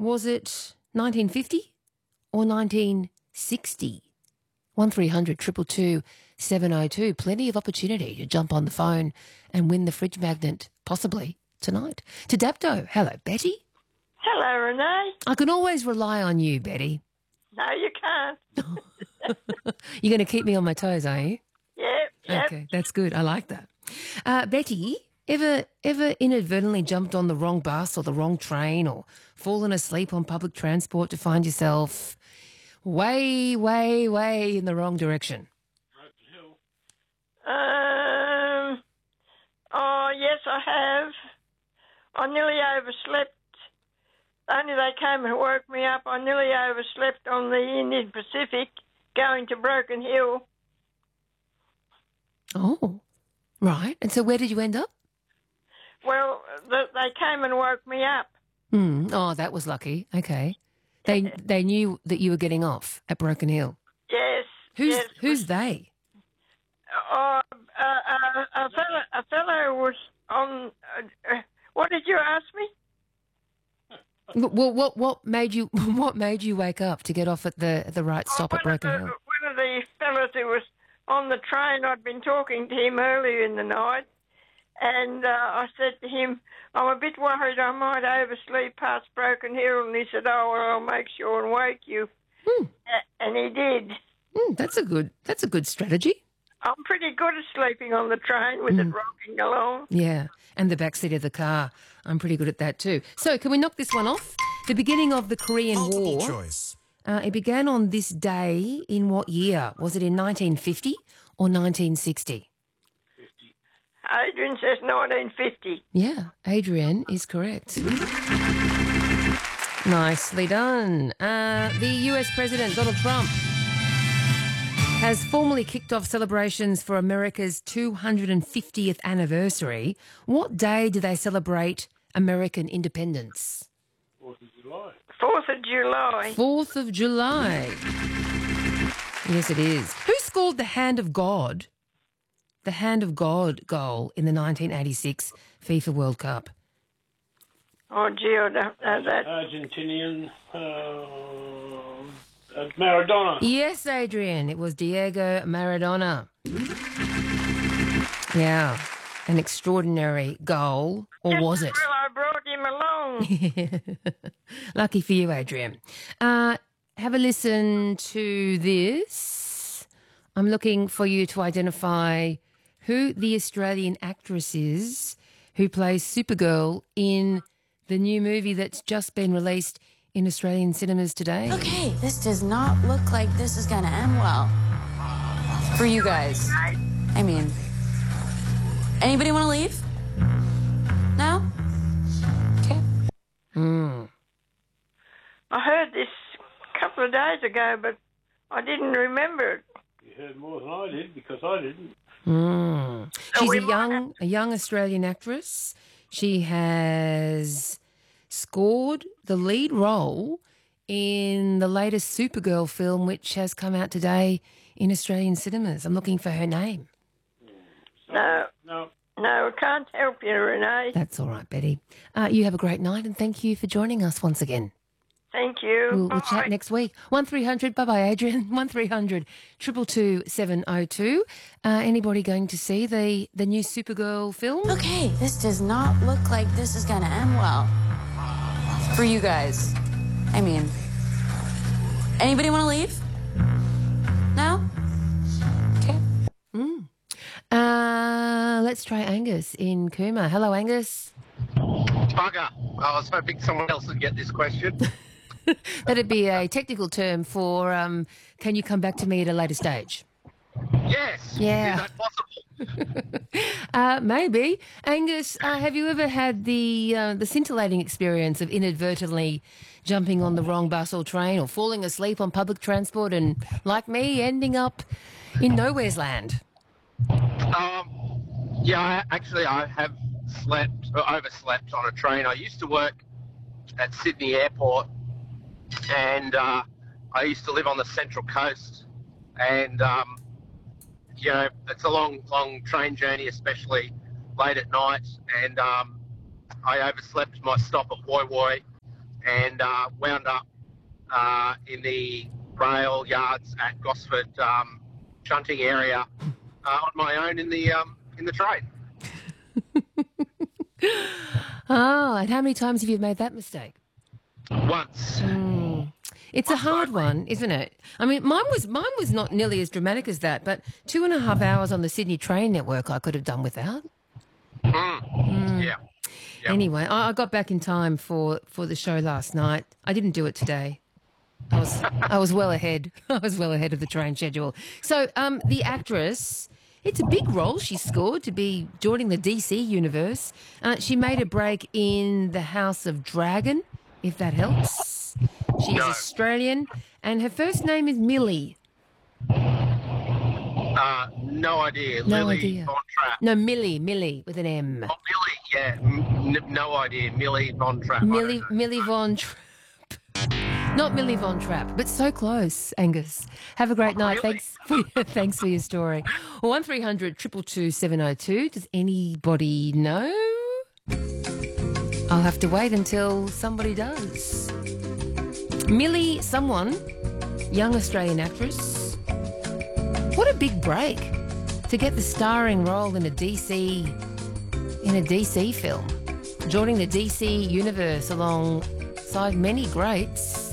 Was it 1950 or 1960? 1300 222 702. Plenty of opportunity to jump on the phone and win the fridge magnet, possibly tonight. To Dapto. Hello, Betty. Hello, Renee. I can always rely on you, Betty. No, you can't. You're going to keep me on my toes, are you? Yep. Okay, that's good. I like that. Betty, ever inadvertently jumped on the wrong bus or the wrong train or fallen asleep on public transport to find yourself way, way, way in the wrong direction? Oh, yes, I have. I nearly overslept. Only they came and woke me up. I nearly overslept on the Indian Pacific going to Broken Hill. Oh, right. And so where did you end up? Well, they came and woke me up. Oh, that was lucky. Okay. They knew that you were getting off at Broken Hill. Yes. Who's they? A fellow was on. What did you ask me? Well, what made you wake up to get off at the right stop at Broken Hill? One of the fellows who was on the train, I'd been talking to him earlier in the night, and I said to him, I'm a bit worried I might oversleep past Broken Hill, and he said, oh, well, I'll make sure and wake you. And he did. That's a good strategy. I'm pretty good at sleeping on the train with it rocking along. Yeah, and the back seat of the car. I'm pretty good at that too. So can we knock this one off? The beginning of the Korean War. Choice. It began on this day in what year? Was it in 1950 or 1960? Adrian says 1950. Yeah, Adrian is correct. Nicely done. The US President, Donald Trump, has formally kicked off celebrations for America's 250th anniversary. What day do they celebrate American independence? 4th of July. 4th of July. Yes, it is. Who scored the Hand of God? The Hand of God goal in the 1986 FIFA World Cup. Oh, gee, I don't know that. Argentinian Maradona. Yes, Adrian, it was Diego Maradona. Yeah, an extraordinary goal, or was it? Well, I brought him along. Lucky for you, Adrian. Have a listen to this. I'm looking for you to identify who the Australian actress is who plays Supergirl in the new movie that's just been released in Australian cinemas today. Okay, this does not look like this is going to end well for you guys. I mean, anybody want to leave? No? Okay. I heard this a couple of days ago, but I didn't remember it. You heard more than I did because I didn't. She's a young Australian actress. She has scored the lead role in the latest Supergirl film, which has come out today in Australian cinemas. I'm looking for her name. No, I can't help you, Renee. That's all right, Betty. You have a great night, and thank you for joining us once again. Thank you. We'll chat next week. 1300, bye-bye, Adrian. 1300 222 702. Anybody going to see the new Supergirl film? Okay, this does not look like this is going to end well for you guys. I mean, anybody want to leave? No? Okay. Let's try Angus in Cooma. Hello, Angus. Bugger. I was hoping someone else would get this question. That'd be a technical term for can you come back to me at a later stage? Yes. Yeah. Is that possible? Maybe. Angus, have you ever had the scintillating experience of inadvertently jumping on the wrong bus or train or falling asleep on public transport and, like me, ending up in nowhere's land? Yeah, I have overslept on a train. I used to work at Sydney Airport, and I used to live on the Central Coast, and it's a long train journey, especially late at night, and I overslept my stop at Woy Woy, and wound up in the rail yards at Gosford shunting area on my own in the train. Oh, and how many times have you made that mistake? Once. It's a hard one, isn't it? I mean, mine was not nearly as dramatic as that, but 2.5 hours on the Sydney train network I could have done without. Yeah. Yep. Anyway, I got back in time for the show last night. I didn't do it today. I was well ahead. I was well ahead of the train schedule. So the actress, it's a big role she scored to be joining the DC universe. She made a break in The House of Dragon, if that helps. She's Australian, and her first name is Millie. No idea. No Lily idea. Von Trapp. No, Millie with an M. Oh, Millie, yeah. No idea. Millie Von Trapp. Millie Von Trapp. Not Millie Von Trapp, but so close, Angus. Have a great night. Really? Thanks for your story. 1300 222 702. Does anybody know? I'll have to wait until somebody does. Millie someone, young Australian actress. What a big break to get the starring role in a DC film, joining the DC universe alongside many greats.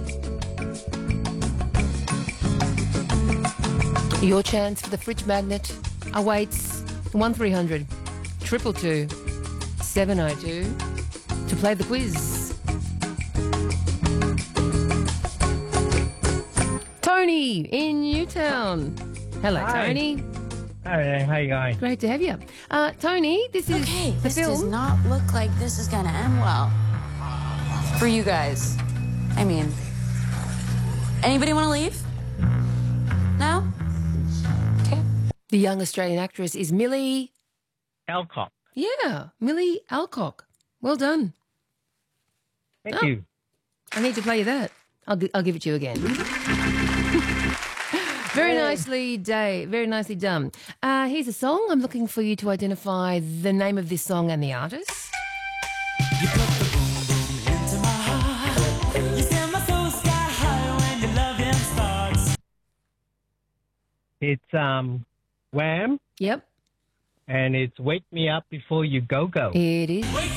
Your chance for the fridge magnet awaits. 1300 222 702 to play the quiz. Tony in Newtown. Hello, Hi. Tony. Hi, how you going? Great to have you. Tony, this is Okay, the this does film. not look like this is gonna end well. For you guys. I mean, anybody want to leave? No? Okay. The young Australian actress is Millie. Alcock. Yeah, Millie Alcock. Well done. Thank Oh. you. I need to play you that. I'll give it to you again. Very nicely done. Here's a song. I'm looking for you to identify the name of this song and the artist. You put the boom boom into my heart. You send my soul sky high when your loving starts. It's Wham, Yep, and it's Wake Me Up Before You Go Go. it is. Wake